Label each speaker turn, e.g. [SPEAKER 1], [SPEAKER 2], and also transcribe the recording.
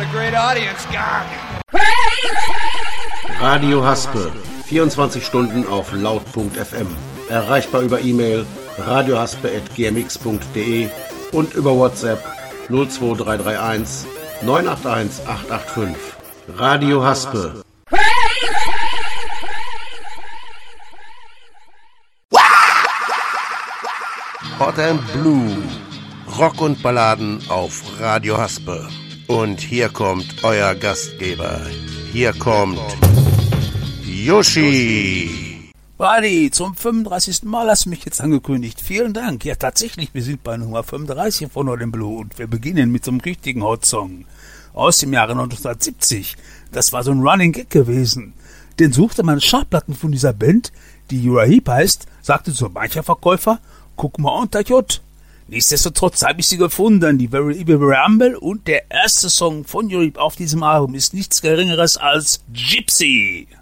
[SPEAKER 1] great audience. God.
[SPEAKER 2] Radio Haspe, 24 Stunden auf laut.fm. Erreichbar über E-Mail radiohaspe@gmx.de und über WhatsApp 02331 981 885. Radio Haspe. Hot and Blue. Rock und Balladen auf Radio Haspe. Und hier kommt euer Gastgeber. Hier kommt Yoshi.
[SPEAKER 3] Brady, zum 35. Mal hast du mich jetzt angekündigt. Vielen Dank. Ja, tatsächlich, wir sind bei Nummer 35 von Hot and Blue und wir beginnen mit so einem richtigen Hot-Song aus dem Jahre 1970. Das war so ein Running Gag gewesen. Den suchte man Schallplatten von dieser Band, die Uriah Heep heißt, sagte so mancher Verkäufer, guck mal unter J. Nichtsdestotrotz habe ich sie gefunden, die Very Evil Ramble, und der erste Song von Uriah Heep auf diesem Album ist nichts Geringeres als Gypsy.